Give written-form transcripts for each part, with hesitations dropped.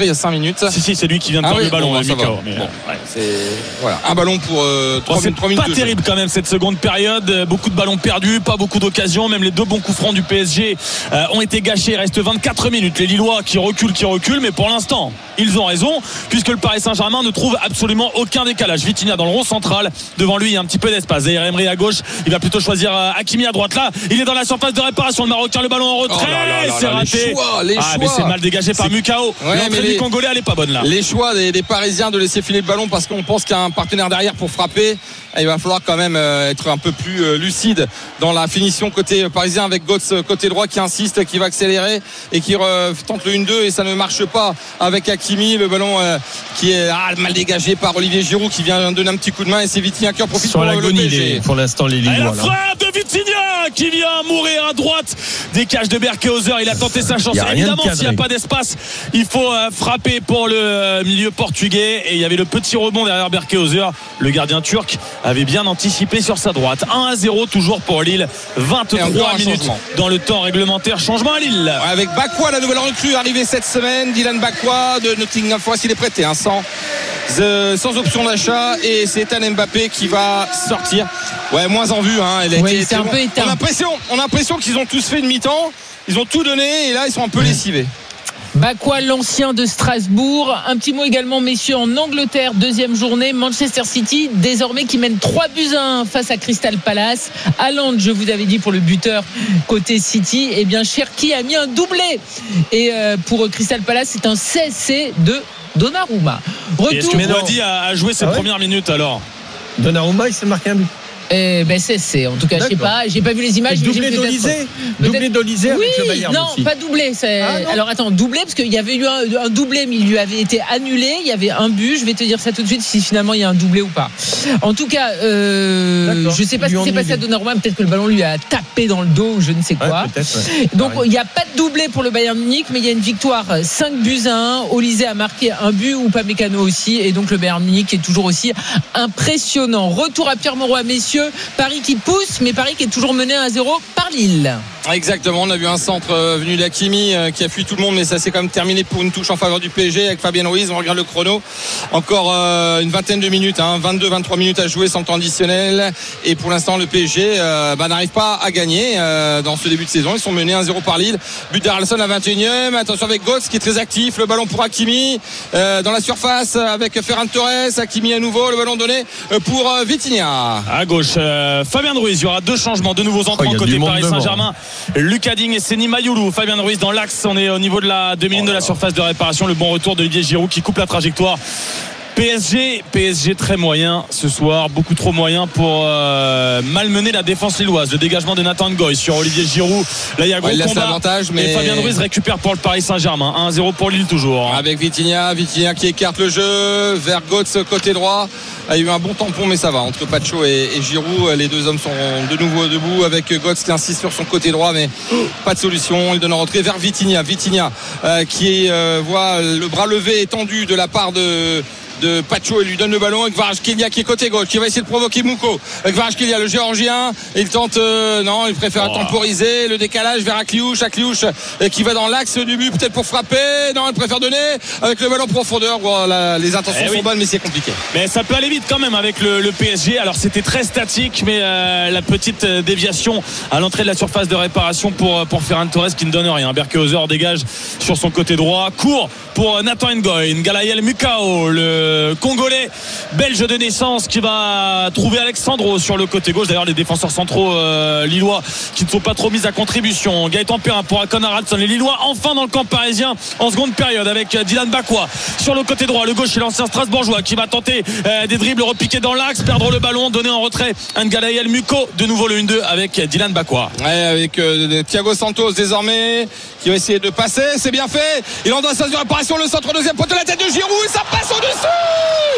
rentré il y a 5 minutes. Si, c'est lui qui vient de perdre le ballon. Voilà, un ballon pour 3 minutes. C'est pas terrible quand même cette seconde période. Beaucoup de ballons perdus, pas beaucoup d'occasions. Même les 2 bons coups francs du PSG ont été gâchés. Il reste 24 minutes. Les Lillois qui reculent, mais pour l'instant, ils ont raison, puisque le Paris Saint-Germain ne trouve absolument aucun décalage. Vitinha dans le rond central. Devant lui, il y a un petit peu d'espace. Zaïre Emery à gauche. Il va plutôt choisir Hakimi à droite. Là, il est dans la surface de réparation. Le Marocain, le ballon en retrait. C'est raté. Les choix. Mais c'est mal dégagé par Mukao. L'entrée du Congolais, elle est pas bonne là. Les choix des Parisiens de laisser filer le ballon parce qu'on pense qu'il y a un partenaire derrière pour frapper. Il va falloir quand même être un peu plus lucide dans la finition côté parisien, avec Götze côté droit qui insiste, qui va accélérer et qui tente le 1-2 et ça ne marche pas avec Hakimi. Le ballon qui est mal dégagé par Olivier Giroud qui vient donner un petit coup de main, et c'est Vitinha qui en profite pour le PSG. Pour l'instant les Lillois. La frappe de Vitinha qui vient mourir à droite des cages de Berkehauser. Il a tenté sa chance. Évidemment, s'il n'y a pas d'espace, il faut frapper pour le milieu portugais, et il y avait le petit rebond derrière Berkehauser. Le gardien turc avait bien anticipé sur sa droite. 1-0 toujours pour Lille. 23 minutes dans le temps réglementaire. Changement à Lille. Avec Bakwa, la nouvelle recrue arrivée cette semaine. Dylan Bakwa de Nottingham Forest, il est prêté sans option d'achat, et c'est Ethan Mbappé qui va sortir. Moins en vue. C'est un peu éteint. On a l'impression qu'ils ont tous fait une mi-temps. Ils ont tout donné et là ils sont un peu lessivés. Bakwa, l'ancien de Strasbourg. Un petit mot également, messieurs, en Angleterre, 2e journée. Manchester City, désormais, qui mène 3-1 face à Crystal Palace. Haaland, je vous avais dit, pour le buteur côté City. Eh bien, Cherki a mis un doublé. Et pour Crystal Palace, c'est un CSC de Donnarumma. Est-ce que Mendy a joué ses premières minutes alors? Donnarumma, il s'est marqué un but. C'est en tout cas, je sais pas, j'ai pas vu les images. Doublé d'Olysée avec le Bayern. Non, aussi. Pas doublé. Alors attends, doublé, parce qu'il y avait eu un doublé, mais il lui avait été annulé. Il y avait un but. Je vais te dire ça tout de suite si finalement il y a un doublé ou pas. En tout cas, je sais pas ce qui s'est passé à Donnarumma. Peut-être que le ballon lui a tapé dans le dos, ou je ne sais quoi. Donc il n'y a pas de doublé pour le Bayern Munich, mais il y a une victoire 5-1. Olysée a marqué un but, ou Upamecano aussi, et donc le Bayern Munich est toujours aussi impressionnant. Retour à Pierre-Mauroy, messieurs. Paris qui pousse, mais Paris qui est toujours mené 1-0 par Lille. Exactement, on a vu un centre venu d'Hakimi qui a fui tout le monde, mais ça s'est quand même terminé pour une touche en faveur du PSG avec Fabien Ruiz. On regarde le chrono, encore une vingtaine de minutes, 22-23 minutes à jouer sans temps additionnel, et pour l'instant le PSG n'arrive pas à gagner dans ce début de saison. Ils sont menés 1-0 par Lille, but d'Arlson à 21e. Attention avec Götze qui est très actif, le ballon pour Hakimi dans la surface avec Ferran Torres. Hakimi à nouveau, le ballon donné pour Vitinha à gauche. Fabien Ruiz, il y aura 2 changements, 2 nouveaux entrants côté Paris Saint-Germain. Lucas Digne et Seny Mayoulou. Fabien Ruiz dans l'axe, on est au niveau de la demi-ligne de la surface de réparation. Le bon retour d'Olivier Giroud qui coupe la trajectoire. PSG très moyen ce soir, beaucoup trop moyen pour malmener la défense lilloise. Le dégagement de Nathan Ngoy sur Olivier Giroud, là il y a gros combat, mais Fabien Ruiz récupère pour le Paris Saint-Germain. 1-0 pour Lille toujours. Avec Vitinha qui écarte le jeu vers Götze côté droit. Il y a eu un bon tampon, mais ça va entre Pacho et Giroud. Les 2 hommes sont de nouveau debout, avec Götze qui insiste sur son côté droit, mais pas de solution. Il donne en retrait vers Vitinha qui voit le bras levé et tendu de la part de Pacho, et lui donne le ballon avec Kvaratskhelia qui est côté gauche, qui va essayer de provoquer Mouko. Avec Kvaratskhelia, le géorgien, il tente il préfère temporiser le décalage vers Akliouche qui va dans l'axe du but, peut-être pour frapper. Non, il préfère donner avec le ballon profondeur. Les intentions sont bonnes, mais c'est compliqué. Mais ça peut aller vite quand même avec le PSG. Alors c'était très statique, mais la petite déviation à l'entrée de la surface de réparation pour Ferran Torres qui ne donne rien. Berkehauser dégage sur son côté droit, court pour Nathan Ngoy, Ngalaïel Mukao, le Congolais belge de naissance, qui va trouver Alexandro sur le côté gauche. D'ailleurs les défenseurs centraux lillois qui ne sont pas trop mis à contribution. Gaëtan Perrin pour Akon Haraldsson. Les Lillois enfin dans le camp parisien en seconde période avec Dylan Bakwa sur le côté droit. Le gauche, c'est l'ancien Strasbourgeois qui va tenter des dribbles, repiquer dans l'axe, perdre le ballon, donner en retrait Ngalaïel Mukao. De nouveau le 1-2 avec Dylan Bakwa. Avec Thiago Santos désormais qui va essayer de passer. C'est bien fait. Il entre dans sa réparation, le centre, deuxième poteau, la tête de Giroud, et ça passe au-dessus.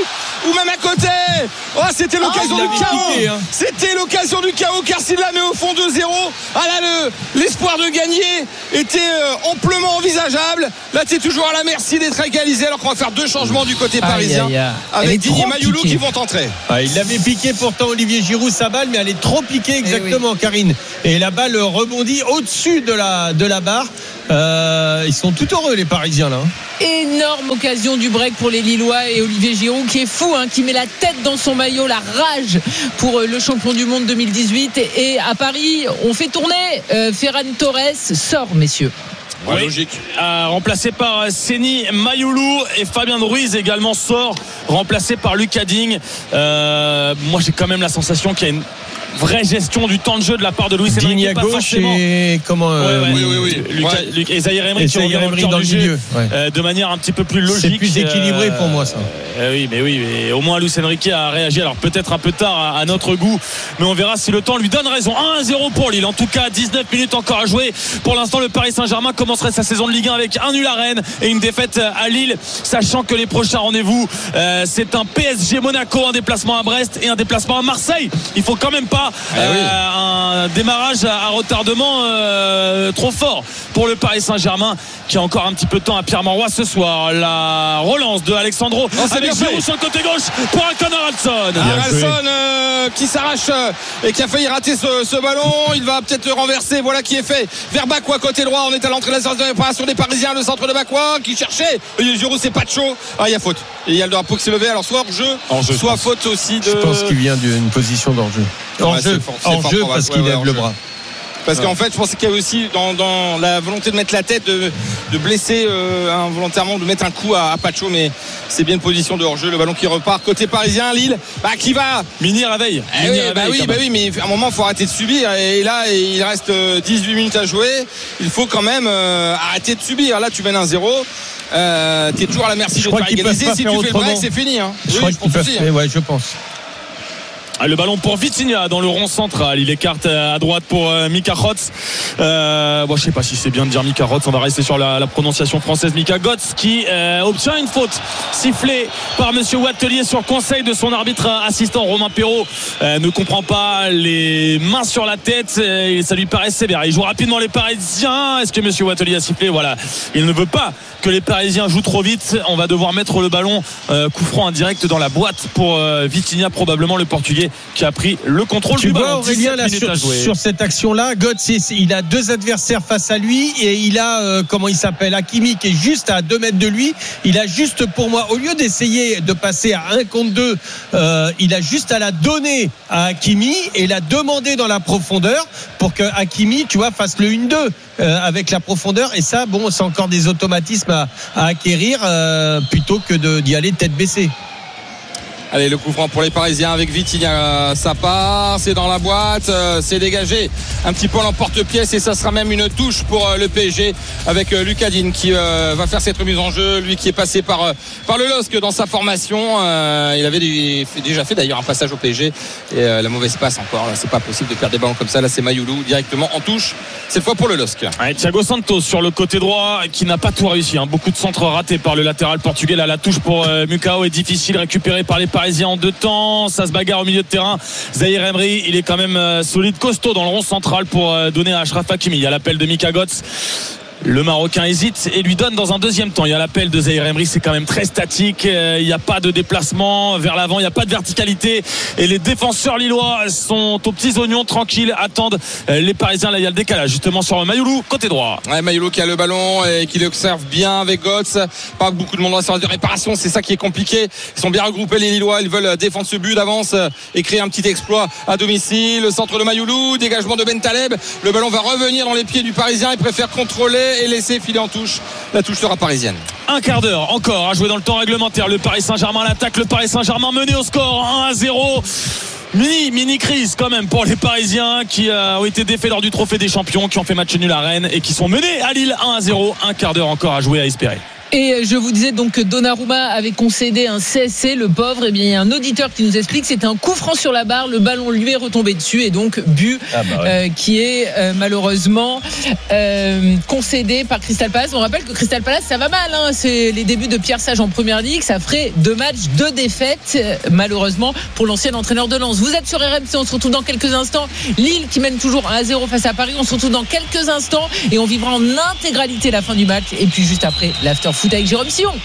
ou même à côté. Oh, c'était l'occasion du chaos. C'était l'occasion du chaos car s'il la met au fond 2-0, ah là l'espoir de gagner était amplement envisageable. Là tu es toujours à la merci d'être égalisé alors qu'on va faire 2 changements du côté parisien avec Didier Mayoulou qui vont entrer. Il l'avait piqué pourtant Olivier Giroud sa balle, mais elle est trop piquée exactement, Karine. Et la balle rebondit au-dessus de la barre. Ils sont tout heureux les Parisiens là. Énorme occasion du break pour les Lillois et Olivier Giroud qui est fou, qui met la tête dans son maillot, la rage pour le champion du monde 2018. Et à Paris, on fait tourner. Ferran Torres sort, messieurs. Ouais, logique. Remplacé par Seny Mayoulou et Fabien Ruiz également sort, remplacé par Lucas Digne. Moi j'ai quand même la sensation qu'il y a une vraie gestion du temps de jeu de la part de Luis Enrique. Digne à gauche et comment oui. Et Zaïre Emery qui regarde dans le milieu de manière un petit peu plus logique. C'est plus équilibré pour moi ça. Oui, mais au moins Luis Enrique a réagi. Alors peut-être un peu tard à notre goût, mais on verra si le temps lui donne raison. 1-0 pour Lille. En tout cas, 19 minutes encore à jouer. Pour l'instant, le Paris Saint-Germain commencerait sa saison de Ligue 1 avec un nul à Rennes et une défaite à Lille, sachant que les prochains rendez-vous, c'est un PSG Monaco, un déplacement à Brest et un déplacement à Marseille. Il faut quand même pas un démarrage à retardement trop fort pour le Paris Saint-Germain qui a encore un petit peu de temps à Pierre-Mauroy ce soir. La relance de Alexandro avec Giroud sur le côté gauche pour Alcon Haraldsson. Qui s'arrache et qui a failli rater ce ballon. Il va peut-être le renverser. Voilà qui est fait vers Bakwa côté droit. On est à l'entrée de la séance de réparation des Parisiens. Le centre de Bakwa qui cherchait Giroud, c'est pas de chaud. Il y a faute. Et il y a le drapeau qui s'est levé. Alors soit hors-jeu, soit faute aussi de. Je pense qu'il vient d'une position d'hors-jeu. Hors-jeu parce qu'il lève le bras. Parce qu'en fait je pensais qu'il y avait aussi dans la volonté de mettre la tête de blesser involontairement, de mettre un coup à Pacho, mais c'est bien une position de hors-jeu. Le ballon qui repart côté parisien. Lille qui va Mini réveil. Oui, mais à un moment il faut arrêter de subir et là il reste 18 minutes à jouer. Il faut quand même arrêter de subir. Là tu mènes 1-0. T'es toujours à la merci de te faire égaliser. Si tu fais le break c'est fini. Je pense. Le ballon pour Vitinha dans le rond central. Il écarte à droite pour Mika Götze. Je sais pas si c'est bien de dire Mika Götze. On va rester sur la prononciation française. Mika Götze qui obtient une faute sifflée par monsieur Wattelier sur conseil de son arbitre assistant Romain Perrault. Ne comprend pas les mains sur la tête. Ça lui paraît sévère. Il joue rapidement les Parisiens. Est-ce que monsieur Wattelier a sifflé? Voilà. Il ne veut pas que les Parisiens jouent trop vite. On va devoir mettre le ballon coup franc indirect dans la boîte pour Vitinha, probablement le Portugais qui a pris le contrôle du ballon. Aurélien, là, sur cette action-là, Götze, il a 2 adversaires face à lui et il a Hakimi qui est juste à 2 mètres de lui. Il a juste, pour moi, au lieu d'essayer de passer à 1 contre 2, il a juste à la donner à Hakimi et la demander dans la profondeur pour que Hakimi, tu vois, fasse le 1-2 avec la profondeur. Et ça, c'est encore des automatismes à acquérir plutôt que d'y aller tête baissée. Allez, le coup franc pour les Parisiens avec Vitinha, ça part, c'est dans la boîte, c'est dégagé un petit peu en l'emporte-pièce et ça sera même une touche pour le PSG avec Lucas Digne qui va faire cette remise en jeu, lui qui est passé par le LOSC dans sa formation. Il avait déjà fait d'ailleurs un passage au PSG et la mauvaise passe encore, là c'est pas possible de perdre des ballons comme ça. Là c'est Mayoulou directement en touche, cette fois pour le LOSC. Thiago Santos sur le côté droit qui n'a pas tout réussi, beaucoup de centres ratés par le latéral portugais. Là la touche pour Mukao est difficile, récupérée par les Parisiens en 2 temps. Ça se bagarre au milieu de terrain. Zaïre Emery, il est quand même solide, costaud dans le rond central pour donner à Achraf Hakimi. Il y a l'appel de Mika Götze. Le Marocain hésite et lui donne dans un deuxième temps. Il y a l'appel de Zaïre Emery, c'est quand même très statique. Il n'y a pas de déplacement vers l'avant, il n'y a pas de verticalité. Et les défenseurs lillois sont aux petits oignons, tranquilles, attendent les Parisiens. Là, il y a le décalage justement sur Mayoulou, côté droit. Mayoulou qui a le ballon et qui l'observe bien avec Götze. Pas beaucoup de monde dans la séance de réparation, c'est ça qui est compliqué. Ils sont bien regroupés les Lillois, ils veulent défendre ce but d'avance et créer un petit exploit à domicile. Le centre de Mayoulou, dégagement de Ben Taleb. Le ballon va revenir dans les pieds du Parisien. Il préfère contrôler et laisser filer en touche. La touche sera parisienne. Un quart d'heure encore à jouer dans le temps réglementaire. Le Paris Saint-Germain l'attaque. Le Paris Saint-Germain mené au score 1-0. Mini crise quand même pour les Parisiens qui ont été défaits lors du trophée des champions, qui ont fait match nul à Rennes et qui sont menés à Lille 1-0. Un quart d'heure encore à jouer, à espérer. Et je vous disais donc que Donnarumma avait concédé un CSC, le pauvre. Eh bien, il y a un auditeur qui nous explique que c'était un coup franc sur la barre, le ballon lui est retombé dessus et donc but qui est malheureusement concédé par Crystal Palace. On rappelle que Crystal Palace, ça va mal, hein. C'est les débuts de Pierre Sage en première ligue, ça ferait 2 matchs, 2 défaites malheureusement pour l'ancien entraîneur de Lens. Vous êtes sur RMC, on se retrouve dans quelques instants. Lille qui mène toujours 1-0 face à Paris, on se retrouve dans quelques instants et on vivra en intégralité la fin du match et puis juste après l'after foot avec Jérôme Sillon.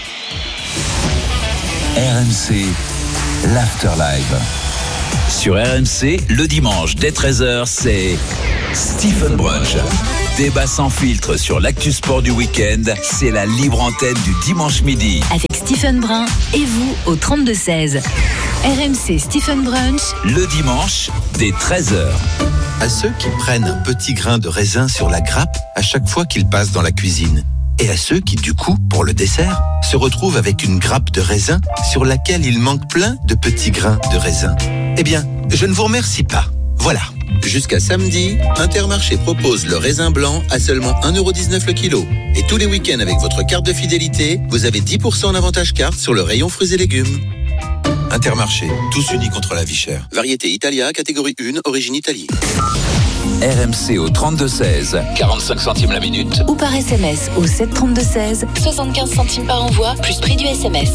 RMC, l'After Live. Sur RMC, le dimanche dès 13h, c'est Stephen Brunch. Débat sans filtre sur l'actu sport du week-end, c'est la libre antenne du dimanche midi. Avec Stephen Brun et vous au 32-16. RMC Stephen Brunch. Le dimanche dès 13h. À ceux qui prennent un petit grain de raisin sur la grappe à chaque fois qu'ils passent dans la cuisine. Et à ceux qui, du coup, pour le dessert, se retrouvent avec une grappe de raisin sur laquelle il manque plein de petits grains de raisin. Eh bien, je ne vous remercie pas. Voilà. Jusqu'à samedi, Intermarché propose le raisin blanc à seulement 1,19€ le kilo. Et tous les week-ends avec votre carte de fidélité, vous avez 10% en avantage carte sur le rayon fruits et légumes. Intermarché, tous unis contre la vie chère. Variété Italia, catégorie 1, origine Italie. RMC au 32-16, 45 centimes la minute. Ou par SMS au 732-16, 75 centimes par envoi, plus prix du SMS.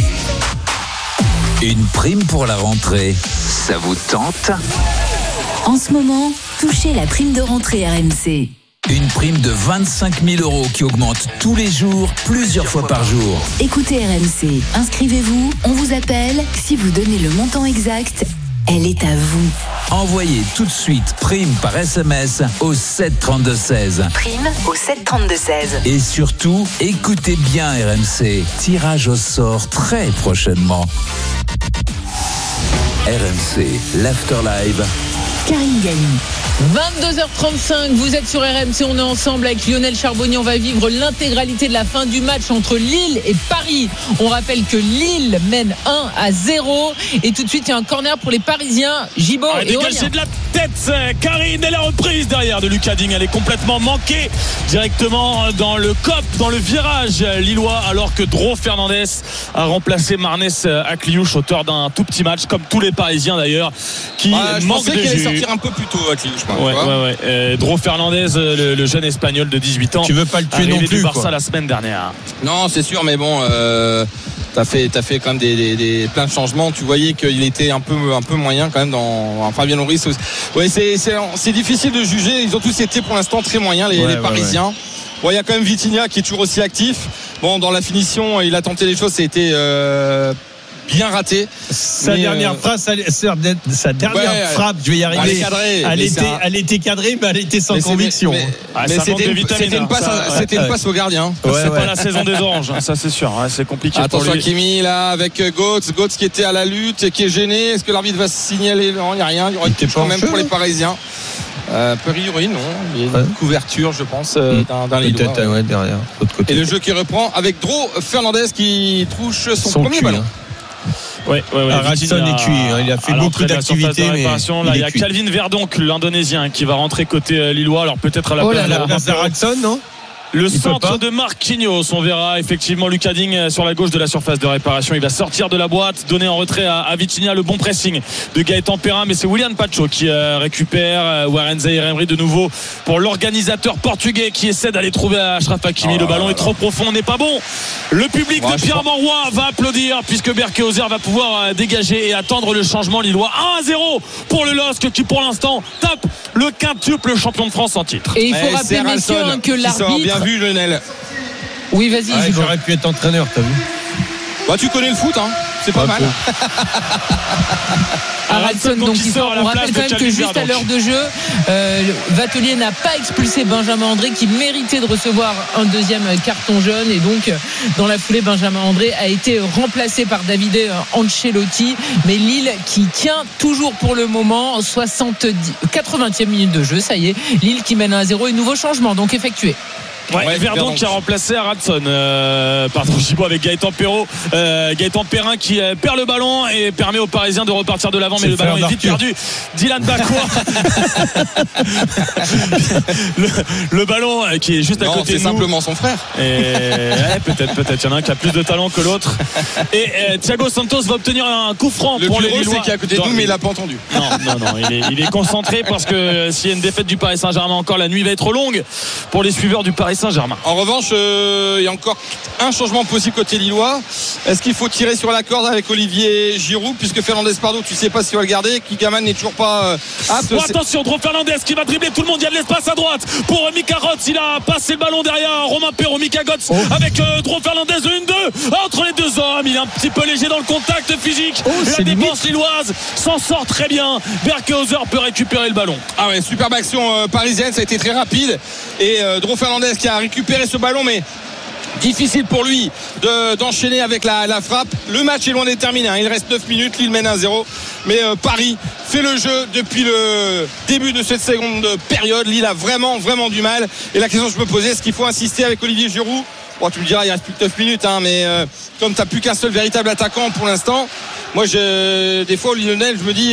Une prime pour la rentrée, ça vous tente ? En ce moment, touchez la prime de rentrée RMC. Une prime de 25 000 € qui augmente tous les jours, plusieurs fois par jour. Écoutez RMC, inscrivez-vous, on vous appelle. Si vous donnez le montant exact, elle est à vous. Envoyez tout de suite prime par SMS au 732-16. Prime au 732-16. Et surtout, écoutez bien RMC. Tirage au sort très prochainement. RMC, l'After Live. Karine Galli. 22h35, vous êtes sur RMC, on est ensemble avec Lionel Charbonnier, on va vivre l'intégralité de la fin du match entre Lille et Paris. On rappelle que Lille mène 1-0 et tout de suite il y a un corner pour les Parisiens. Gibaud et dégagé de la tête Karine et la reprise derrière de Lucas Digne, elle est complètement manquée directement dans le COP, dans le virage lillois, alors que Dro Fernandez a remplacé Marnès Akliouche, auteur d'un tout petit match comme tous les Parisiens d'ailleurs qui manquent de jus. Qu'il allait sortir un peu plus tôt Akliouche. Dro Fernandez, le jeune espagnol de 18 ans. Tu veux pas le tuer non plus, du Barça la semaine dernière. Non, c'est sûr, mais bon, t'as fait quand même plein de changements. Tu voyais qu'il était un peu moyen quand même dans Fabien Loris. Ouais, c'est difficile de juger. Ils ont tous été pour l'instant très moyens les Parisiens. Bon, il y a quand même Vitinha qui est toujours aussi actif. Bon, dans la finition, il a tenté les choses, ça a été bien raté. Sa dernière frappe, je vais y arriver. Elle était cadrée, mais elle était sans conviction. Mais c'était une passe au gardien. C'est pas la saison des oranges, ça c'est sûr. C'est compliqué. Attention à Kimi là avec Götze qui était à la lutte et qui est gêné. Est-ce que l'arbitre va signaler? Non, il n'y a rien. Il y aurait été quand même pour les Parisiens. Priori non, il y a une couverture je pense d'un Lillois. Peut-être derrière, l'autre côté. Et le jeu qui reprend avec Dro Fernandez qui touche son premier ballon. Ralston est cuit, il a fait beaucoup d'activités. Mais il y a Calvin Verdonk, l'Indonésien, qui va rentrer côté lillois. Alors peut-être à la place de Ralston, non? Le centre de Marquinhos, on verra effectivement Lucas Digne sur la gauche de la surface de réparation. Il va sortir de la boîte, donner en retrait à Vitinha, le bon pressing de Gaëtan Perrin, mais c'est William Pacho qui récupère Warren Zaïre-Emery de nouveau pour l'organisateur portugais qui essaie d'aller trouver Achraf Hakimi. Le ballon est trop profond, on n'est pas bon. Le public de Pierre Mauroy va applaudir puisque Berke-Ozer va pouvoir dégager et attendre le changement lillois. 1-0 pour le LOSC qui pour l'instant tape le quintuple champion de France en titre. Et il faut rappeler messieurs que l'arbitre... Vu Lionel. Oui, vas-y. J'aurais pu être entraîneur, t'as vu? Tu connais le foot, hein. C'est pas mal. Haraldson donc il sort. On rappelle quand même que juste à l'heure de jeu, Vatelier n'a pas expulsé Benjamin André qui méritait de recevoir un deuxième carton jaune et donc dans la foulée Benjamin André a été remplacé par Davide Ancelotti, mais Lille qui tient toujours pour le moment 80e minute de jeu, ça y est, Lille qui mène 1-0 et nouveau changement donc effectué. Verdon qui a remplacé Aradson. Pardon, Gibaud avec Gaëtan Perrault. Gaëtan Perrin qui perd le ballon et permet aux Parisiens de repartir de l'avant, mais le ballon est vite perdu. Dylan Bakwa. le ballon qui est juste à côté de nous. C'est simplement son frère. Peut-être. Il y en a un qui a plus de talent que l'autre. Et Thiago Santos va obtenir un coup franc pour les Lillois. C'est qui est à côté de nous, mais il l'a pas entendu. Non, il est concentré parce que s'il y a une défaite du Paris Saint-Germain encore, la nuit va être longue pour les suiveurs du Paris Saint-Germain. En revanche, il y a encore un changement possible côté lillois. Est-ce qu'il faut tirer sur la corde avec Olivier Giroud, puisque Fernandez Pardo, tu sais pas s'il va le garder, Kikaman n'est toujours pas apte. Attention, Dro Fernandez qui va dribbler tout le monde. Il y a de l'espace à droite pour Mika Götze. Il a passé le ballon derrière Romain Perrault. Mika Götze avec Dro Fernandez, 1-2 entre les deux hommes. Il est un petit peu léger dans le contact physique. La défense lilloise s'en sort très bien. Berkehauser peut récupérer le ballon. Ah ouais, superbe action parisienne, ça a été très rapide. Et Dro Fernandez qui a récupéré ce ballon, mais difficile pour lui d'enchaîner avec la frappe. Le match est loin d'être terminé, il reste 9 minutes, Lille mène 1-0, mais Paris fait le jeu depuis le début de cette seconde période. Lille a vraiment du mal, et la question que je me posais, est-ce qu'il faut insister avec Olivier Giroud? Bon, tu me diras, il reste plus que 9 minutes, mais comme tu n'as plus qu'un seul véritable attaquant pour l'instant, moi des fois au Lionel je me dis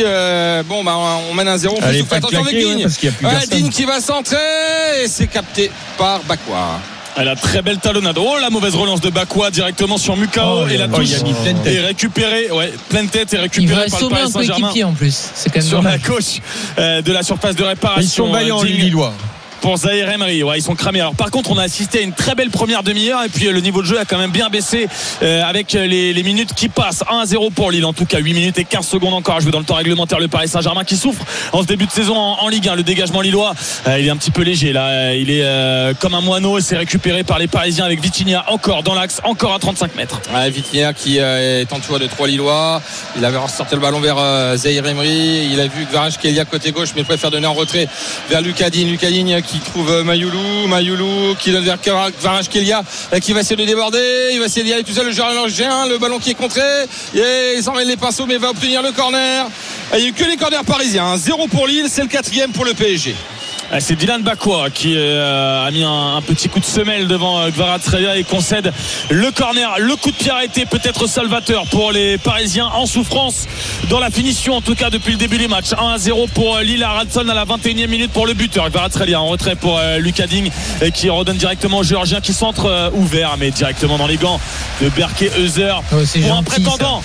on mène 1-0, on fait attention avec Digne. Digne qui va centrer et c'est capté par Bakwa. La très belle talonnade. La mauvaise relance de Bakwa directement sur Mukao, et la touche est récupérée. Pleine tête et récupérée par le Paris Saint-Germain. En plus. C'est quand même sur la gauche de la surface de réparation. Ils sont vaillants les Lillois. Pour Zahir Emery, ils sont cramés. Alors par contre, on a assisté à une très belle première demi-heure, et puis le niveau de jeu a quand même bien baissé avec les minutes qui passent. 1-0 pour Lille, en tout cas 8 minutes et 15 secondes encore à jouer dans le temps réglementaire. Le Paris Saint-Germain qui souffre en ce début de saison en Ligue 1. Le dégagement lillois, il est un petit peu léger là, il est comme un moineau, et c'est récupéré par les Parisiens avec Vitinha encore dans l'axe, encore à 35 mètres. Vitinha qui est entouré de 3 Lillois. Il avait ressorti le ballon vers Zahir Emery. Il a vu Kvaratskhelia côté gauche, mais préfère donner en retrait vers Lucas Digne qui trouve Mayoulou qui donne vers Kvaratskhelia qui va essayer de déborder, il va essayer d'y aller tout seul, le joueur Géant, le ballon qui est contré, et il s'emmêle les pinceaux mais va obtenir le corner. Il n'y a eu que les corners parisiens, 0 pour Lille, c'est le 4e pour le PSG. C'est Dylan Bakwa qui a mis un petit coup de semelle devant Kvaratskhelia et concède le corner. Le coup de pied arrêté peut-être salvateur pour les Parisiens en souffrance dans la finition, en tout cas depuis le début des matchs. 1-0 pour Lille. Aradson à la 21e minute pour le buteur. Kvaratskhelia en retrait pour Lucas Digne qui redonne directement au Géorgien qui centre ouvert, mais directement dans les gants de Berkehauser. Pour un prétendant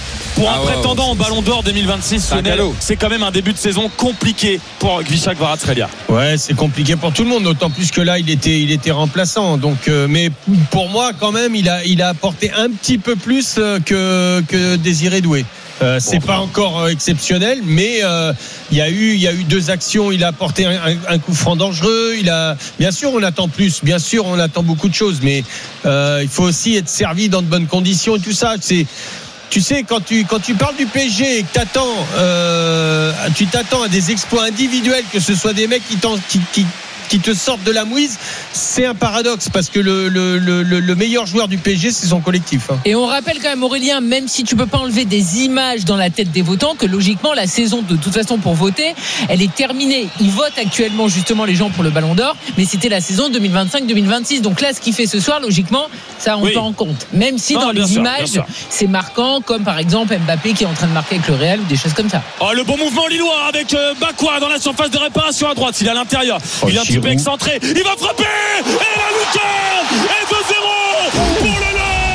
au Ballon d'Or 2026, c'est quand même un début de saison compliqué pour Grisha Kvaratskhelia. Ouais, c'est compliqué pour tout le monde, d'autant plus que là il était remplaçant. Donc, mais pour moi quand même, il a apporté un petit peu plus que Désiré Doué. C'est pas encore exceptionnel, mais il y a eu 2 actions. Il a apporté un coup franc dangereux. Bien sûr on attend plus, bien sûr on attend beaucoup de choses, mais il faut aussi être servi dans de bonnes conditions et tout ça. Tu sais, quand tu parles du PSG et que tu t'attends à des exploits individuels, que ce soit des mecs qui te sortent de la mouise, c'est un paradoxe, parce que le meilleur joueur du PSG, c'est son collectif. Et on rappelle quand même, Aurélien, même si tu peux pas enlever des images dans la tête des votants, que logiquement la saison de toute façon pour voter, elle est terminée. Ils votent actuellement justement les gens pour le Ballon d'Or, mais c'était la saison 2025-2026. Donc là, ce qu'il fait ce soir, logiquement, ça on prend en compte. Même si dans les images, c'est marquant, comme par exemple Mbappé qui est en train de marquer avec le Real ou des choses comme ça. Le bon mouvement lillois avec Bakwa dans la surface de réparation à droite. Il est à l'intérieur. Il est un petit peu excentré. Il va frapper. Et la lucarne. Et 2-0 pour le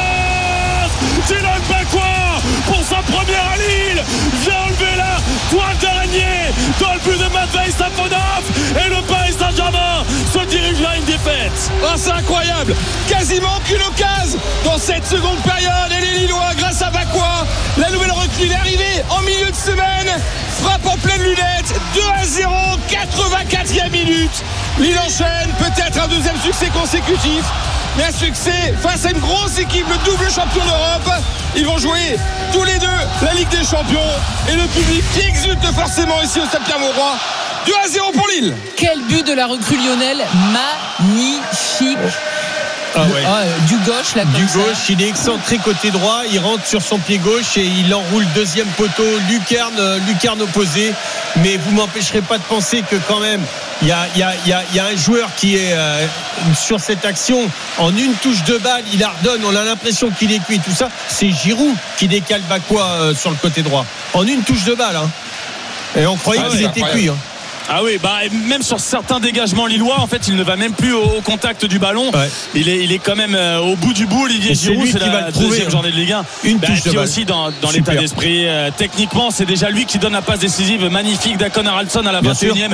LOSC. Dylan Bakwa pour sa première à Lille vient enlever la toile d'araignée dans le but de Matvei Safonov, et le Paris Saint-Germain se dirige vers une défaite. C'est incroyable, quasiment aucune occasion dans cette seconde période, et les Lillois, grâce à Bakwa, la nouvelle recrue est arrivée en milieu de semaine, frappe en pleine lunette, 2-0, 84e minute. Lille enchaîne, peut-être un 2e succès consécutif, mais un succès face à une grosse équipe, le double champion d'Europe. Ils vont jouer tous les deux la Ligue des Champions, et le public qui exulte forcément ici au Stade Pierre-Mauroy. 2-0 pour Lille. Quel but de la recrue Lionel, magnifique. Du gauche, là, du gauche, il est excentré côté droit, il rentre sur son pied gauche et il enroule deuxième poteau, lucarne opposée. Mais vous m'empêcherez pas de penser que quand même il y a un joueur qui est sur cette action en une touche de balle, il la redonne, on a l'impression qu'il est cuit, tout ça. C'est Giroud qui décale Bakwa sur le côté droit en une touche de balle, hein. Et on croyait qu'il était cuit, hein. Ah oui, même sur certains dégagements lillois, en fait, il ne va même plus au contact du ballon. Ouais. Il est quand même au bout du bout. Olivier Giroud, c'est la deuxième journée de Ligue 1. Une touche de balle. Aussi dans l'état d'esprit. Techniquement, c'est déjà lui qui donne la passe décisive magnifique d'Akon Haraldsson à la 21e.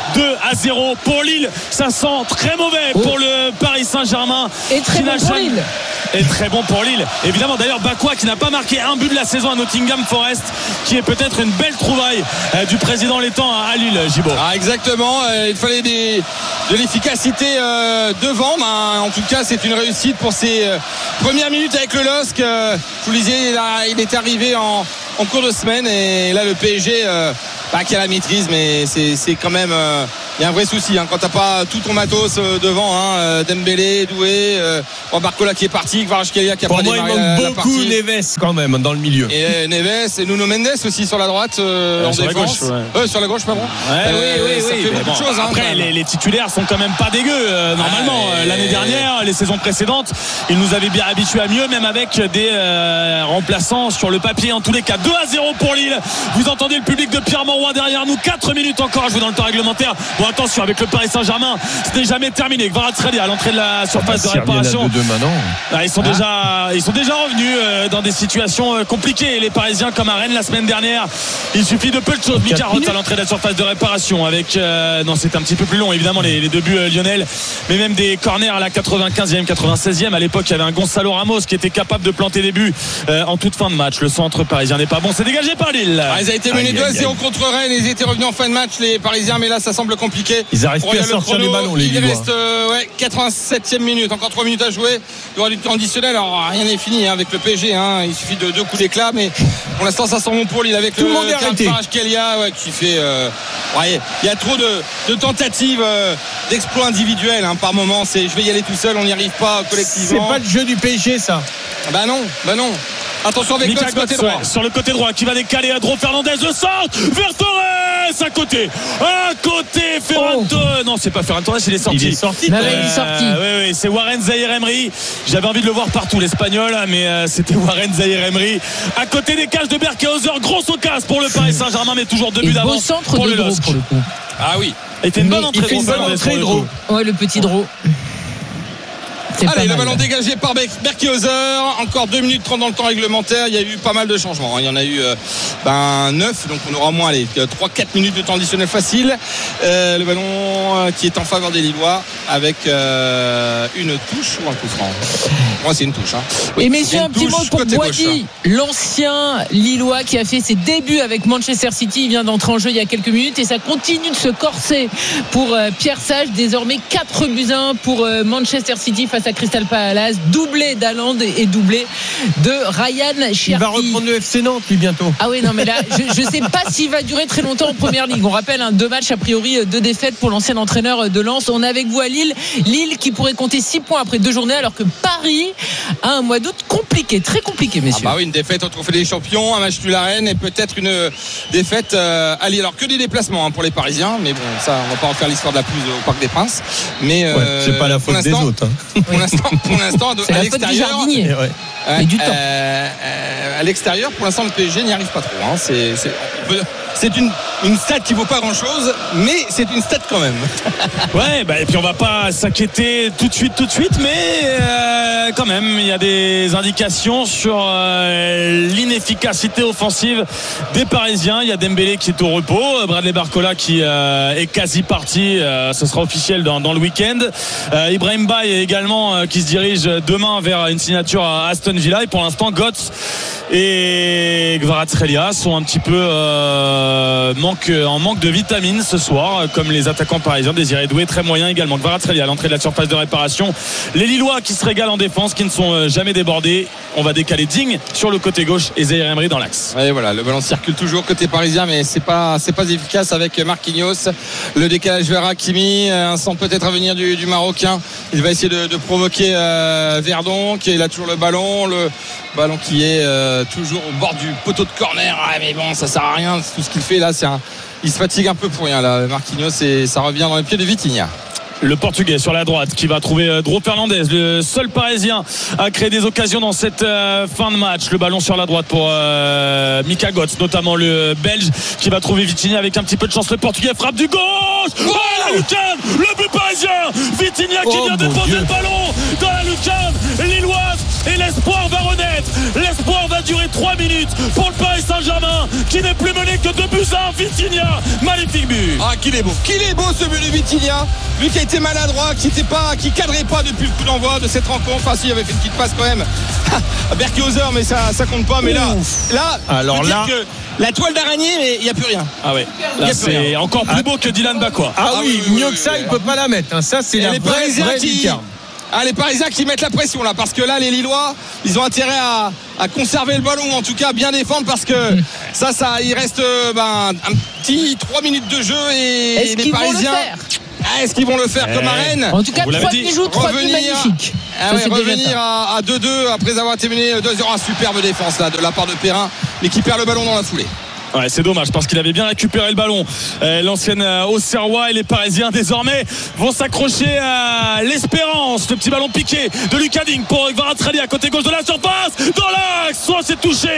2-0 pour Lille. Ça sent très mauvais pour le Paris Saint-Germain. Et très bon pour Lille. Et très bon pour Lille. Évidemment, d'ailleurs, Bakwa qui n'a pas marqué un but de la saison à Nottingham Forest, qui est peut-être une belle trouvaille du président Létang à Lille, Gibaud. Ah, exactement, il fallait de l'efficacité devant, en tout cas c'est une réussite pour ses premières minutes avec le LOSC. Je vous le disais, il est arrivé en cours de semaine et là le PSG qui a la maîtrise, mais c'est quand même il y a un vrai souci quand t'as pas tout ton matos devant, Dembélé, Doué, Barcola qui est parti, Kvaratskhelia qui a pas démarré la partie. Pour moi il manque beaucoup Neves quand même dans le milieu. Et Neves et Nuno Mendes aussi sur la droite en sur défense. La gauche, sur la gauche, pardon. Oui. Ça fait beaucoup de choses. Après les titulaires sont quand même pas dégueux normalement. L'année dernière, les saisons précédentes, ils nous avaient bien habitués à mieux, même avec des remplaçants sur le papier. En tous les cas, 2-0 pour Lille. Vous entendez le public de Pierre-Mauroy derrière nous. 4 minutes encore à jouer dans le temps réglementaire. Bon, attention, avec le Paris Saint-Germain, ce n'est jamais terminé. Kvaratskhelia à l'entrée de la surface de réparation. Ils sont déjà revenus dans des situations compliquées. Les Parisiens, comme à Rennes la semaine dernière, il suffit de peu de choses. Carotte à l'entrée de la surface de réparation avec non, c'est un petit peu plus long évidemment les deux buts Lionel, mais même des corners à la 95e, 96e. À l'époque, il y avait un Gonzalo Ramos qui était capable de planter des buts en toute fin de match. Le centre parisien n'est pas bon, c'est dégagé par Lille. Ils ont été menés 2-0 contre Rennes, ils étaient revenus en fin de match les Parisiens, mais là ça semble compliqué. Ils arrivent plus à sortir les ballons, les Lillois. Il reste 87e minute, encore 3 minutes à jouer. Il y aura du temps additionnel, alors rien n'est fini avec le PSG, il suffit de 2 coups d'éclat, mais pour l'instant ça sent bon pour Lille avec tout le monde est arrêté. Kvaratskhelia qui fait il y a trop de tentatives d'exploits individuels par moment. Je vais y aller tout seul, on n'y arrive pas collectivement. C'est pas le jeu du PSG ça. Bah non. Attention avec Götze côté droit. Sur le côté droit qui va décaler Adro Fernandez, le centre vers Torres à côté Ferran Torres. Non, c'est pas Ferran Torres, il est sorti. Il est sorti. Oui, c'est Warren Zaïre-Emery. J'avais envie de le voir partout l'espagnol, mais c'était Warren Zaïre-Emery à côté des cages de Berkehauser. Grosse occasion pour le Paris Saint-Germain, mais toujours 2 buts d'avance pour le LOSC. Ah oui. Il fait une bonne entrée Draw. Ouais, le petit Draw. Allez, le ballon dégagé par Berkehauser. Encore 2 minutes 30 dans le temps réglementaire. Il y a eu pas mal de changements. Il y en a eu 9. Donc on aura au moins 3-4 minutes de temps additionnel facile. Le ballon qui est en faveur des Lillois avec une touche ou un coup franc. Moi c'est une touche. Oui, et messieurs, un petit mot pour Boadi, l'ancien Lillois qui a fait ses débuts avec Manchester City. Il vient d'entrer en jeu il y a quelques minutes et ça continue de se corser pour Pierre Sage. Désormais 4-1 pour Manchester City face à Crystal Palace, doublé d'Haaland et doublé de Ryan Cherki. Il va reprendre le FC Nantes lui bientôt. Ah oui, non mais là je sais pas s'il va durer très longtemps en première ligue. On rappelle 2 matchs a priori, 2 défaites pour l'ancien entraîneur de Lens. On est avec vous à Lille qui pourrait compter 6 points après 2 journées, alors que Paris a un mois d'août compliqué, très compliqué, messieurs. Oui, une défaite au Trophée des Champions, un match nul à Rennes et peut-être une défaite à Lille. Alors que des déplacements pour les Parisiens, mais bon, ça on va pas en faire l'histoire de la pelouse au Parc des Princes. Mais c'est pas la faute des autres. Pour l'instant, c'est à l'extérieur, à l'extérieur, pour l'instant, le PSG n'y arrive pas trop. C'est une stat qui vaut pas grand chose, mais c'est une stat quand même. Et puis on va pas s'inquiéter tout de suite, mais quand même, il y a des indications sur l'inefficacité offensive des Parisiens. Il y a Dembélé qui est au repos, Bradley Barcola qui est quasi parti, ce sera officiel dans le week-end. Ibrahim Baye également qui se dirige demain vers une signature à Aston Villa, et pour l'instant Götze et Kvaratskhelia sont un petit peu en manque de vitamines ce soir, comme les attaquants parisiens. Désiré Doué très moyen également. Kvaratskhelia à l'entrée de la surface de réparation. Les Lillois qui se régalent en défense, qui ne sont jamais débordés. On va décaler Digne sur le côté gauche et et Zaïre Emery dans l'axe. Et voilà, le ballon circule toujours côté parisien, mais c'est pas efficace avec Marquinhos. Le décalage vers Hakimi, un centre peut-être à venir du Marocain. Il va essayer de provoquer Verdon, qui a toujours le ballon qui est toujours au bord du poteau de corner. Ah, mais bon, ça sert à rien. Tout ce qu'il fait là, il se fatigue un peu pour rien là, Marquinhos, et ça revient dans les pieds de Vitinha. Le Portugais sur la droite qui va trouver Dro Fernandez, le seul Parisien à créer des occasions dans cette fin de match. Le ballon sur la droite pour Mika Götze, notamment le Belge, qui va trouver Vitinha avec un petit peu de chance. Le Portugais frappe du gauche. Oh, la lucarne, le but parisien. Vitinha qui vient de poser le ballon dans la lucarne lilloise, et l'espoir va renaître. L'espoir va durer 3 minutes pour le Paris Saint-Germain, qui n'est plus mené que 2-1. Vitinha, magnifique but. Ah, qu'il est beau ce but de Vitinha. Lui qui a été maladroit, qui cadrait pas depuis le coup d'envoi de cette rencontre. Enfin, si, il avait fait une petite passe quand même à Berkehauser, mais ça compte pas. Mais là, alors là, que la toile d'araignée, mais il n'y a plus rien. Ah ouais, là c'est encore plus beau que Dylan Bakwa. Ah oui, mieux que ça, il peut pas la mettre. Ça, c'est la vraie lucarne. Les Parisiens qui mettent la pression là, parce que là les Lillois ils ont intérêt à conserver le ballon, ou en tout cas bien défendre, parce que ça il reste un petit 3 minutes de jeu, et les Parisiens est-ce qu'ils vont le faire comme à Rennes? En tout cas, 3 bijoux, 3 buts magnifiques. Revenir à 2-2 après avoir terminé 2-0. Un superbe défense là de la part de Perrin, mais qui perd le ballon dans la foulée. Ouais, c'est dommage parce qu'il avait bien récupéré le ballon. L'ancienne Auxerrois, et les Parisiens désormais vont s'accrocher à l'espérance. Le petit ballon piqué de Lucas Digne pour Kvaratskhelia à côté gauche de la surface, dans l'axe. C'est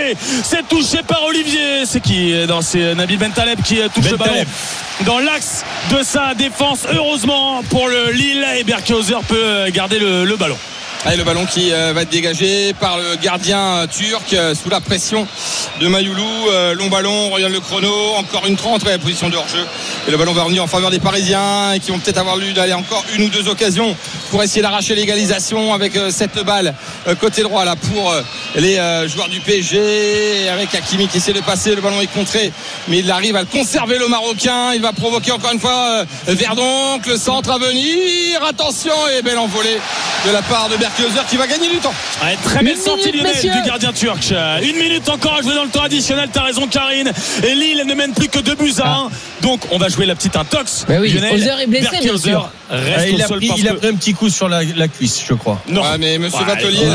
touché par Olivier. C'est qui? C'est Nabil Bentaleb qui touche le ballon dans l'axe de sa défense. Heureusement pour le Lille, et Berkehauser peut garder le ballon. Le ballon qui va être dégagé par le gardien turc sous la pression de Mayoulou. Long ballon, on regarde le chrono, encore une 30, la position de hors-jeu, et le ballon va revenir en faveur des Parisiens, et qui vont peut-être avoir d'aller encore une ou deux occasions pour essayer d'arracher l'égalisation avec cette balle côté droit là pour les joueurs du PSG, avec Hakimi qui essaie de passer. Le ballon est contré, mais il arrive à le conserver, le Marocain. Il va provoquer encore une fois Verdon, le centre à venir, attention, et belle envolée de la part de Berkehauser qui va gagner du temps. Très belle sortie Lionel du gardien turc. 1 minute encore à jouer dans le temps additionnel. T'as raison Karine, et Lille ne mène plus que 2-1. Donc on va jouer la petite intox. Lionel, Hauser est blessé, bien sûr. Il a pris un petit coup sur la cuisse, je crois. Non, mais monsieur Vatelier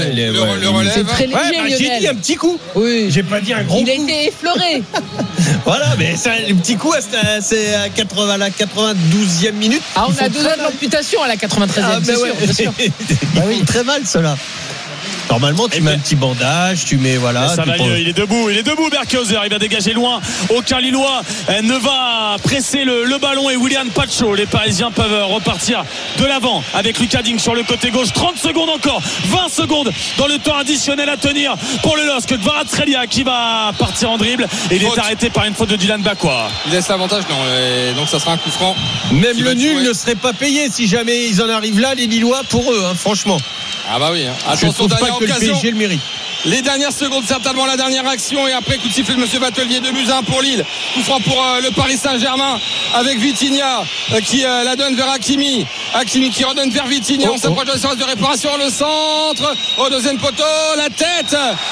le relève. C'est très léger, Lionel. J'ai dit un petit coup. Oui. J'ai pas dit un gros coup. Il a été effleuré. Voilà, mais le petit coup, c'est à la 92e minute. On a 2 ans d'amputation à la 93e, bien sûr. Oui, très mal cela. Normalement, tu mets un petit bandage, tu mets ça va mieux. Il est debout Berkehauser, il va dégager loin. Aucun Lillois ne va presser le ballon, et William Pacho. Les Parisiens peuvent repartir de l'avant avec Lucas Digne sur le côté gauche. 30 secondes encore, 20 secondes dans le temps additionnel à tenir pour le LOSC. Kvaratskhelia qui va partir en dribble, et il est arrêté par une faute de Dylan Bakwa. Il laisse l'avantage, donc ça sera un coup franc. Même le nul ne serait pas payé si jamais ils en arrivent là, les Lillois, pour eux, franchement. Ah bah oui, attention, dernière occasion. Le PSG le mérite. Les dernières secondes, certainement la dernière action, et après coup de sifflet de monsieur Vatelier, 2-1 pour Lille. Coup franc pour le Paris Saint-Germain, avec Vitinha qui la donne vers Hakimi qui redonne vers Vitinha. On s'approche de la surface de réparation, le centre au deuxième poteau, la tête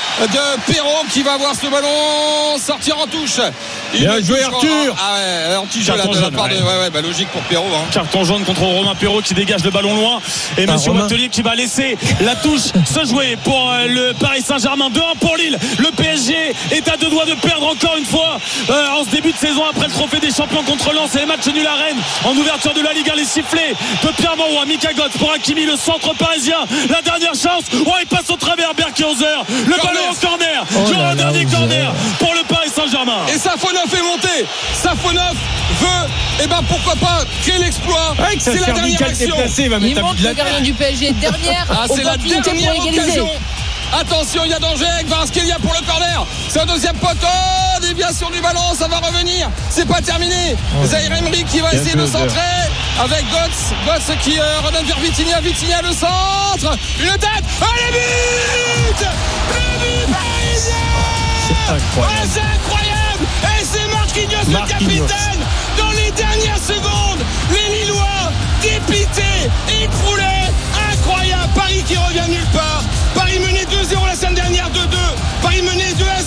de Perrault qui va voir ce ballon sortir en touche. Bien joué Arthur. Anti-jeu là de la part de logique pour Perrault. Carton jaune contre Romain Perrault qui dégage le ballon loin, et monsieur Vatelier qui va laisser la touche se jouer pour le Paris Saint-Germain. 2-1 pour Lille. Le PSG est à 2 doigts de perdre encore une fois en ce début de saison, après le trophée des champions contre Lens et les matchs nuls à Rennes. En ouverture de la Ligue 1, les sifflets de Pierre Mauroy. Mika Götze pour Hakimi, le centre parisien, la dernière chance. Il passe au travers Berkehauser, le ballon en corner. Le dernier corner pour le Paris Saint-Germain. Et Safonov est monté. Safonov veut, pourquoi pas créer l'exploit. C'est la dernière action. Il monte le gardien du PSG. Dernière c'est la dernière occasion. Attention, il y a danger. Kvaratskhelia pour le corner. C'est un deuxième poteau. Déviation du ballon, ça va revenir. C'est pas terminé. Zaïre Emery qui va essayer de centrer avec Götze qui redonne vers Vitinha. Vitinha, le centre. Une tête. Le but parisien. C'est incroyable. Et c'est Marquinhos, le capitaine. Dans les dernières secondes, les Lillois dépités, écroulés. Incroyable. Paris qui revient nulle part. Paris menait 2-0 la semaine dernière, 2-2. Paris menait 2-0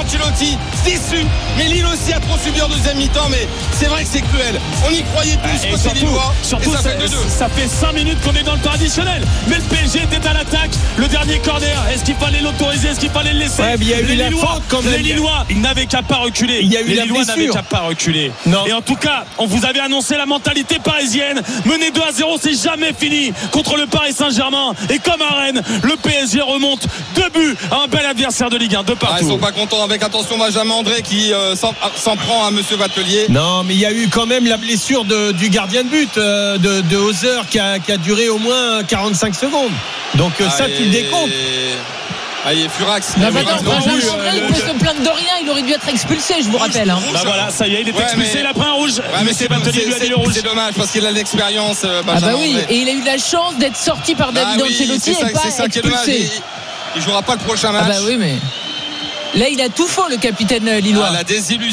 Ancelotti déçu, mais Lille aussi a trop subi en deuxième mi-temps, mais c'est vrai que c'est cruel. On y croyait tous côté lillois. Surtout ça fait 5 minutes qu'on est dans le temps additionnel, mais le PSG était à l'attaque. Le dernier corner, est-ce qu'il fallait l'autoriser, est-ce qu'il fallait le laisser? Il y a eu la faute quand même. Les Lillois, ils n'avaient qu'à pas reculer. Il y a eu les la Lillois n'avaient blessure. qu'à pas reculer. Non. Et en tout cas, on vous avait annoncé la mentalité parisienne. Mener 2-0, c'est jamais fini contre le Paris Saint-Germain. Et comme à Rennes, le PSG remonte 2 buts à un bel adversaire de Ligue 1, de partout. Ils sont pas contents, avec attention Benjamin André qui s'en prend à monsieur Vatelier. Non, mais il y a eu quand même la blessure du gardien de but de Hauser qui a duré au moins 45 secondes. Donc ça, tu le décomptes. Furax. Benjamin André, il peut se plaindre de rien. Il aurait dû être expulsé, je vous rappelle. Bah voilà, ça y est, il est expulsé, il a pris un rouge. Mais c'est Vatelier lui a dit le rouge. C'est dommage parce qu'il a l'expérience. Ah bah oui, et il a eu la chance d'être sorti par David Ancelotti et pas expulsé. Il jouera pas le prochain match. Ah bah oui, mais là il a tout faux, le capitaine lillois. La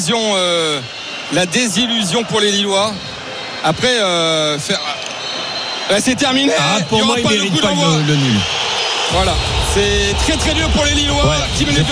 désillusion pour les Lillois. Après c'est terminé. Pour moi il mérite pas le nul. Voilà, c'est très très dur pour les Lillois qui menent 2-0.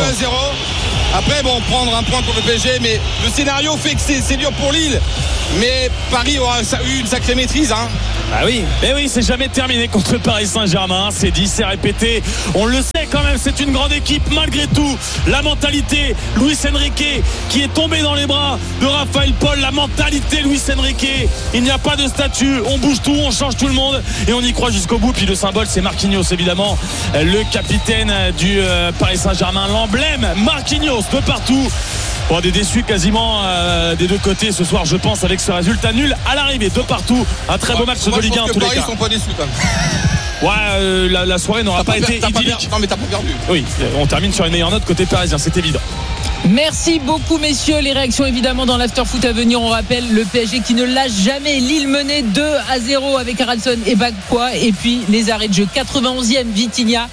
Après prendre un point contre le PSG, mais le scénario fait que c'est dur pour Lille. Mais Paris aura eu une sacrée maîtrise. Ah oui, mais oui, c'est jamais terminé contre le Paris Saint-Germain. C'est dit, c'est répété. On le sait quand même, c'est une grande équipe malgré tout. La mentalité, Luis Enrique qui est tombé dans les bras de Raphaël Paul. La mentalité, Luis Enrique. Il n'y a pas de statut. On bouge tout, on change tout le monde et on y croit jusqu'au bout. Puis le symbole, c'est Marquinhos évidemment, le capitaine du Paris Saint-Germain, l'emblème Marquinhos de partout. Des déçus quasiment des deux côtés ce soir, je pense, avec ce résultat nul à l'arrivée de partout. Un très beau match de Ligue 1 en tous les cas. Paris sont pas déçus quand même. La soirée n'aura pas été idyllique. Non mais t'as pas perdu. Oui, on termine sur une meilleure note côté parisien, c'est évident. Merci beaucoup messieurs, les réactions évidemment dans l'after-foot à venir. On rappelle le PSG qui ne lâche jamais. Lille menait 2-0 avec Haraldsson et Bakwa, et puis les arrêts de jeu. 91e Vitinha,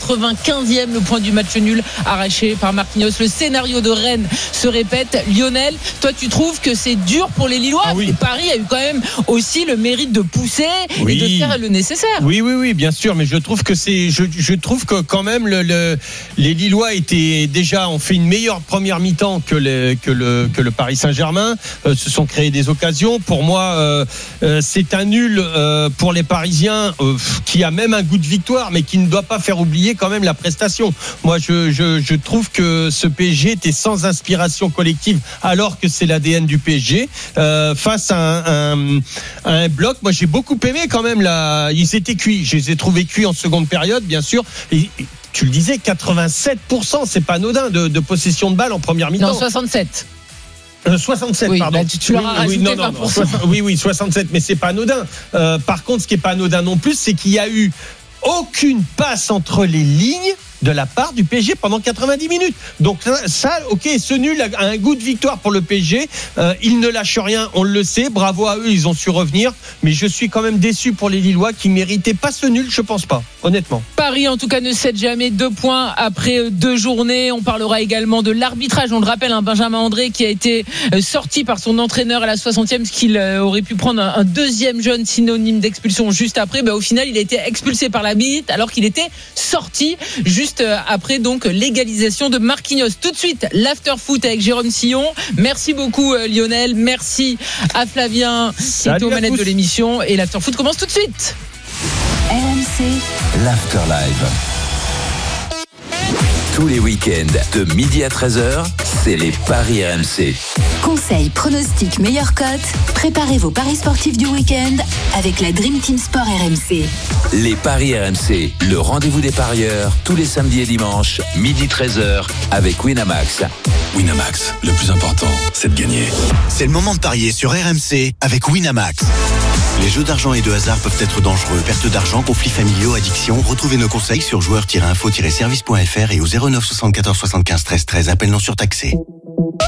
95e le point du match nul arraché par Marquinhos. Le scénario de Rennes se répète. Lionel, toi tu trouves que c'est dur pour les Lillois? Et Paris a eu quand même aussi le mérite de pousser et de faire le nécessaire. Oui, bien sûr, mais je trouve que je trouve que quand même les Lillois ont fait une meilleure première mi-temps que le Paris Saint-Germain, se sont créés des occasions. Pour moi, c'est un nul pour les Parisiens qui a même un goût de victoire, mais qui ne doit pas faire oublier quand même la prestation. Moi, je trouve que ce PSG était sans inspiration collective, alors que c'est l'ADN du PSG face à un bloc. Moi, j'ai beaucoup aimé quand même ils étaient cuits. Je les ai trouvés cuits en seconde période, bien sûr. Et tu le disais, 87%, c'est pas anodin de possession de balle en première mi-temps. Non, 67. 67, oui, pardon. Bah, tu leur as rajouté 20%. Oui, 67, mais c'est pas anodin. Par contre, ce qui est pas anodin non plus, c'est qu'il y a eu aucune passe entre les lignes de la part du PSG pendant 90 minutes. Donc ça, ce nul a un goût de victoire pour le PSG. Ils ne lâchent rien, on le sait. Bravo à eux, ils ont su revenir. Mais je suis quand même déçu pour les Lillois qui méritaient pas ce nul, je pense pas, honnêtement. Paris, en tout cas, ne cède jamais. 2 points après 2 journées. On parlera également de l'arbitrage. On le rappelle, Benjamin André qui a été sorti par son entraîneur à la 60e, ce qu'il aurait pu prendre un deuxième jaune synonyme d'expulsion juste après. Au final, il a été expulsé par l'arbitre alors qu'il était sorti juste après donc l'égalisation de Marquinhos. Tout de suite, l'after-foot avec Jérôme Sillon. Merci beaucoup Lionel, merci à Flavien qui est aux manettes de l'émission, et l'after-foot commence tout de suite. RMC, l'Afterlive. Tous les week-ends de midi à 13h, c'est les paris RMC. conseils, pronostics, meilleures cotes. Préparez vos paris sportifs du week-end avec la Dream Team Sport RMC. Les paris RMC, le rendez-vous des parieurs, tous les samedis et dimanches, midi 13h, avec Winamax. Winamax, le plus important, c'est de gagner. C'est le moment de parier sur RMC avec Winamax. Les jeux d'argent et de hasard peuvent être dangereux. Perte d'argent, conflits familiaux, addiction. Retrouvez nos conseils sur joueurs-info-service.fr et au 09 74 75 13 13. Appel non surtaxé.